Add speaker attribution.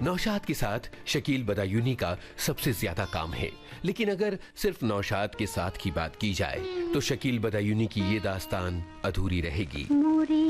Speaker 1: नौशाद के साथ शकील बदायूनी का सबसे ज्यादा काम है, लेकिन अगर सिर्फ नौशाद के साथ की बात की जाए तो शकील बदायूनी की ये दास्तान अधूरी रहेगी।